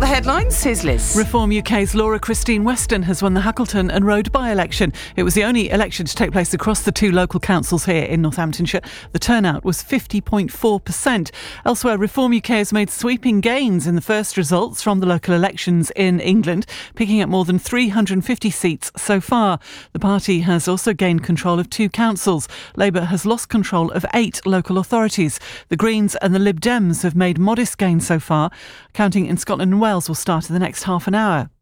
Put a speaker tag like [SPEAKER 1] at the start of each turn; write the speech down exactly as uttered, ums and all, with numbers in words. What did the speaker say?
[SPEAKER 1] the headlines. Here's Liz.
[SPEAKER 2] Reform U K's Laura Christine Weston has won the Hackleton and Road by-election. It was the only election to take place across the two local councils here in Northamptonshire. The turnout was fifty point four percent. Elsewhere, Reform U K has made sweeping gains in the first results from the local elections in England, picking up more than three hundred fifty seats so far. The party has also gained control of two councils. Labour has lost control of eight local authorities. The Greens and the Lib Dems have made modest gains so far. Counting in Scotland and Wales will start in the next half an hour.